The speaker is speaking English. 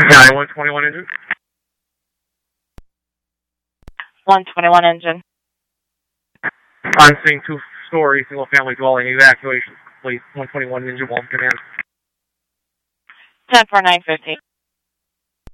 Yeah, 121 engine. 121 engine. On scene, two-story, single-family dwelling, evacuation complete. 121 engine, 1 command. 10-4950.